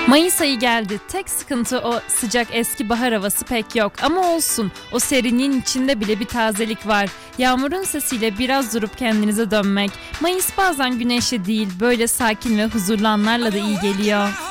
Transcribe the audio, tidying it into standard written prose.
Mayıs ayı geldi. Tek sıkıntı o sıcak eski bahar havası pek yok. Ama olsun, o serinliğin içinde bile bir tazelik var. Yağmurun sesiyle biraz durup kendinize dönmek. Mayıs bazen güneşli değil, böyle sakin ve huzurlu anlarla da iyi geliyor.